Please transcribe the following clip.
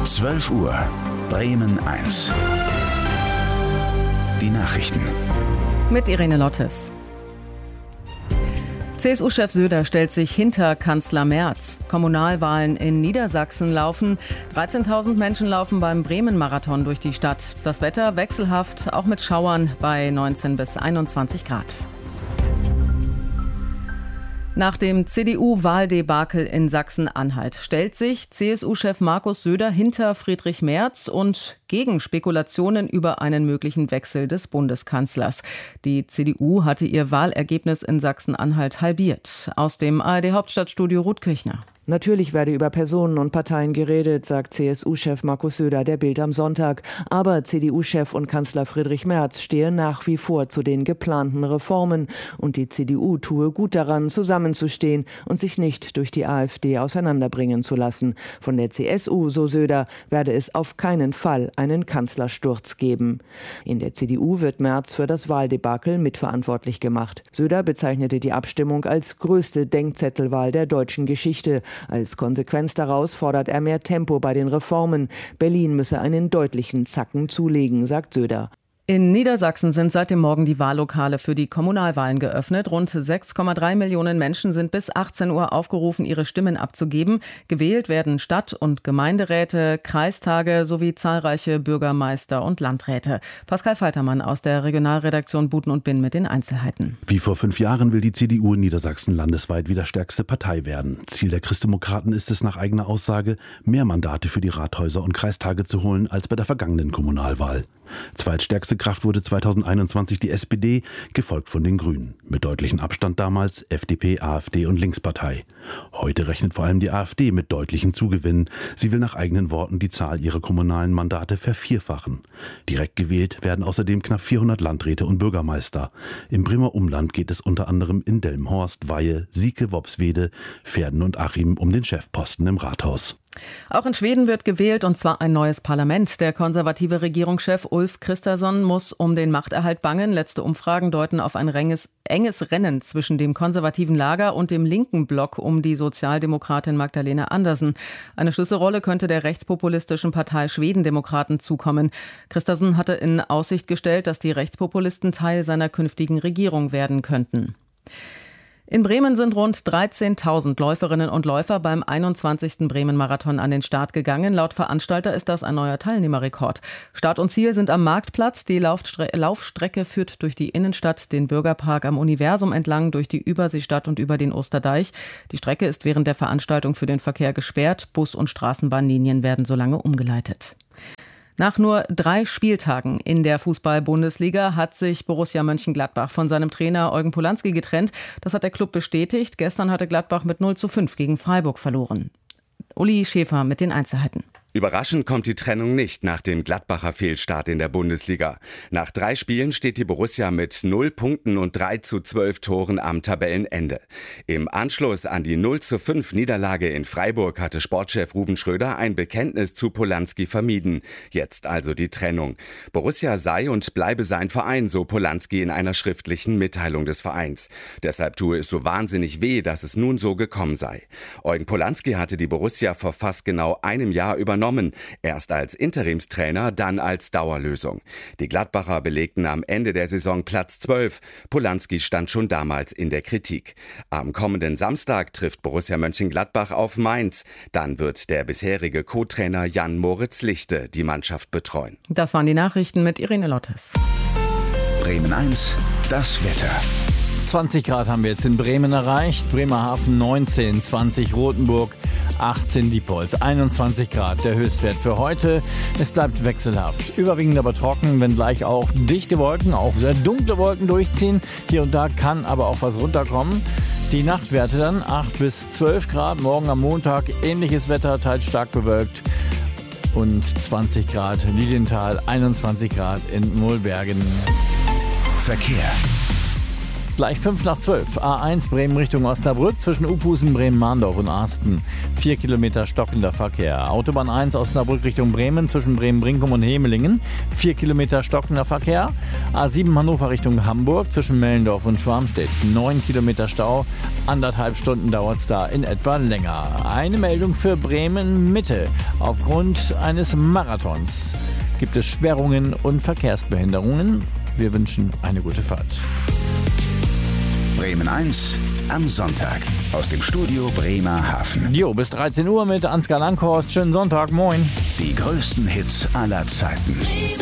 12 Uhr, Bremen 1. Die Nachrichten. Mit Irene Lottes. CSU-Chef Söder stellt sich hinter Kanzler Merz. Kommunalwahlen in Niedersachsen laufen. 13.000 Menschen laufen beim Bremen-Marathon durch die Stadt. Das Wetter wechselhaft, auch mit Schauern bei 19 bis 21 Grad. Nach dem CDU-Wahldebakel in Sachsen-Anhalt stellt sich CSU-Chef Markus Söder hinter Friedrich Merz und gegen Spekulationen über einen möglichen Wechsel des Bundeskanzlers. Die CDU hatte ihr Wahlergebnis in Sachsen-Anhalt halbiert. Aus dem ARD-Hauptstadtstudio Ruth Kirchner. Natürlich werde über Personen und Parteien geredet, sagt CSU-Chef Markus Söder der Bild am Sonntag. Aber CDU-Chef und Kanzler Friedrich Merz stehe nach wie vor zu den geplanten Reformen. Und die CDU tue gut daran, zusammenzustehen und sich nicht durch die AfD auseinanderbringen zu lassen. Von der CSU, so Söder, werde es auf keinen Fall einen Kanzlersturz geben. In der CDU wird Merz für das Wahldebakel mitverantwortlich gemacht. Söder bezeichnete die Abstimmung als größte Denkzettelwahl der deutschen Geschichte. Als Konsequenz daraus fordert er mehr Tempo bei den Reformen. Berlin müsse einen deutlichen Zacken zulegen, sagt Söder. In Niedersachsen sind seit dem Morgen die Wahllokale für die Kommunalwahlen geöffnet. Rund 6,3 Millionen Menschen sind bis 18 Uhr aufgerufen, ihre Stimmen abzugeben. Gewählt werden Stadt- und Gemeinderäte, Kreistage sowie zahlreiche Bürgermeister und Landräte. Pascal Faltermann aus der Regionalredaktion Buten und Binn mit den Einzelheiten. Wie vor 5 Jahren will die CDU in Niedersachsen landesweit wieder stärkste Partei werden. Ziel der Christdemokraten ist es nach eigener Aussage, mehr Mandate für die Rathäuser und Kreistage zu holen als bei der vergangenen Kommunalwahl. Zweitstärkste Kraft wurde 2021 die SPD, gefolgt von den Grünen. Mit deutlichem Abstand damals FDP, AfD und Linkspartei. Heute rechnet vor allem die AfD mit deutlichen Zugewinnen. Sie will nach eigenen Worten die Zahl ihrer kommunalen Mandate vervierfachen. Direkt gewählt werden außerdem knapp 400 Landräte und Bürgermeister. Im Bremer Umland geht es unter anderem in Delmenhorst, Weihe, Sieke, Worpswede, Verden und Achim um den Chefposten im Rathaus. Auch in Schweden wird gewählt, und zwar ein neues Parlament. Der konservative Regierungschef Ulf Kristersson muss um den Machterhalt bangen. Letzte Umfragen deuten auf ein enges Rennen zwischen dem konservativen Lager und dem linken Block um die Sozialdemokratin Magdalena Andersson. Eine Schlüsselrolle könnte der rechtspopulistischen Partei Schwedendemokraten zukommen. Kristersson hatte in Aussicht gestellt, dass die Rechtspopulisten Teil seiner künftigen Regierung werden könnten. In Bremen sind rund 13.000 Läuferinnen und Läufer beim 21. Bremen-Marathon an den Start gegangen. Laut Veranstalter ist das ein neuer Teilnehmerrekord. Start und Ziel sind am Marktplatz. Die Laufstrecke führt durch die Innenstadt, den Bürgerpark am Universum entlang, durch die Überseestadt und über den Osterdeich. Die Strecke ist während der Veranstaltung für den Verkehr gesperrt. Bus- und Straßenbahnlinien werden solange umgeleitet. Nach nur 3 Spieltagen in der Fußball-Bundesliga hat sich Borussia Mönchengladbach von seinem Trainer Eugen Polanski getrennt. Das hat der Club bestätigt. Gestern hatte Gladbach mit 0:5 gegen Freiburg verloren. Uli Schäfer mit den Einzelheiten. Überraschend kommt die Trennung nicht nach dem Gladbacher Fehlstart in der Bundesliga. Nach 3 Spielen steht die Borussia mit 0 Punkten und 3:12 Toren am Tabellenende. Im Anschluss an die 0:5 Niederlage in Freiburg hatte Sportchef Ruven Schröder ein Bekenntnis zu Polanski vermieden. Jetzt also die Trennung. Borussia sei und bleibe sein Verein, so Polanski in einer schriftlichen Mitteilung des Vereins. Deshalb tue es so wahnsinnig weh, dass es nun so gekommen sei. Eugen Polanski hatte die Borussia vor fast genau einem Jahr übernommen. Erst als Interimstrainer, dann als Dauerlösung. Die Gladbacher belegten am Ende der Saison Platz 12. Polanski stand schon damals in der Kritik. Am kommenden Samstag trifft Borussia Mönchengladbach auf Mainz. Dann wird der bisherige Co-Trainer Jan-Moritz Lichte die Mannschaft betreuen. Das waren die Nachrichten mit Irene Lottes. Bremen 1, das Wetter. 20 Grad haben wir jetzt in Bremen erreicht, Bremerhaven 19, 20 Rotenburg, 18 Diepholz, 21 Grad der Höchstwert für heute. Es bleibt wechselhaft, überwiegend aber trocken, wenngleich auch dichte Wolken, auch sehr dunkle Wolken durchziehen. Hier und da kann aber auch was runterkommen. Die Nachtwerte dann 8 bis 12 Grad, morgen am Montag ähnliches Wetter, teils stark bewölkt. Und 20 Grad Lilienthal, 21 Grad in Mohlbergen. Verkehr. Gleich 5:05. A1 Bremen Richtung Osnabrück zwischen Uphusen, Bremen-Mahndorf und Arsten. 4 Kilometer stockender Verkehr. Autobahn 1 Osnabrück Richtung Bremen zwischen Bremen-Brinkum und Hemelingen. 4 Kilometer stockender Verkehr. A7 Hannover Richtung Hamburg zwischen Mellendorf und Schwarmstedt. 9 Kilometer Stau. 1,5 Stunden dauert es da in etwa länger. Eine Meldung für Bremen Mitte. Aufgrund eines Marathons gibt es Sperrungen und Verkehrsbehinderungen. Wir wünschen eine gute Fahrt. Bremen 1 am Sonntag aus dem Studio Bremerhaven. Jo, bis 13 Uhr mit Ansgar Langhorst. Schönen Sonntag, moin. Die größten Hits aller Zeiten.